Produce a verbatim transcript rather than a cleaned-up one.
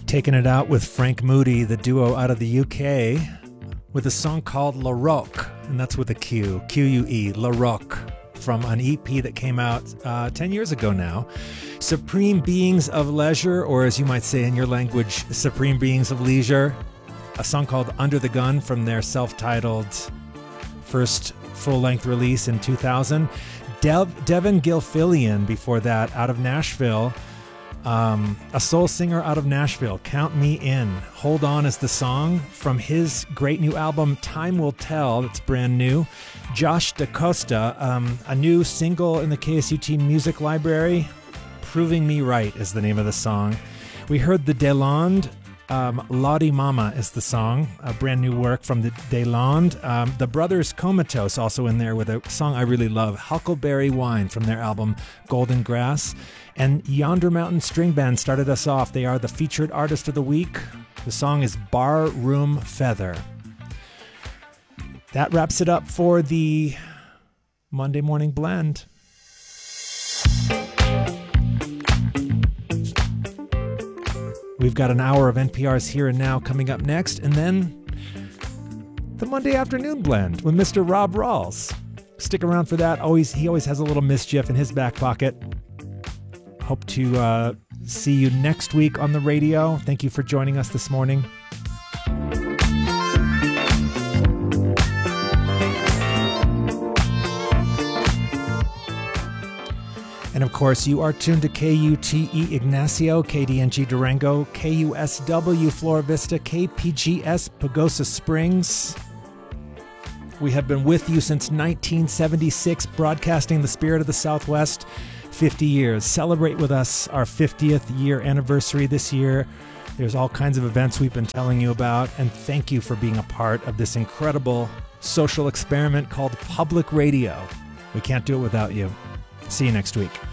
Taking it out with Frank Moody, the duo out of the U K, with a song called La Roque, and that's with a Q, Q U E, La Roque, from an E P that came out uh, ten years ago now. Supreme Beings of Leisure, or as you might say in your language, Supreme Beings of Leisure, a song called Under the Gun from their self-titled first full-length release in two thousand. Dev- Devin Gilfillian before that, out of Nashville. Um, a soul singer out of Nashville, Count Me In. Hold On is the song from his great new album, Time Will Tell. It's brand new. Josh DaCosta, um, a new single in the K S U T Music Library, Proving Me Right is the name of the song. We heard the Delande, um, Lottie Mama is the song, a brand new work from the Delande. Um, the Brothers Comatose also in there with a song I really love, Huckleberry Wine, from their album Golden Grass. And Yonder Mountain String Band started us off. They are the featured artist of the week. The song is Bar Room Feather. That wraps it up for the Monday Morning Blend. We've got an hour of N P R's Here and Now coming up next, and then the Monday Afternoon Blend with Mister Rob Rawls. Stick around for that. Always, he always has a little mischief in his back pocket. Hope to uh, see you next week on the radio. Thank you for joining us this morning. And of course, you are tuned to K U T E Ignacio, K D N G Durango, K U S W Flora Vista, K P G S Pagosa Springs. We have been with you since nineteen seventy-six, broadcasting the spirit of the Southwest. fifty years. Celebrate with us our fiftieth year anniversary this year. There's all kinds of events we've been telling you about, and thank you for being a part of this incredible social experiment called public radio. We can't do it without you. See you next week.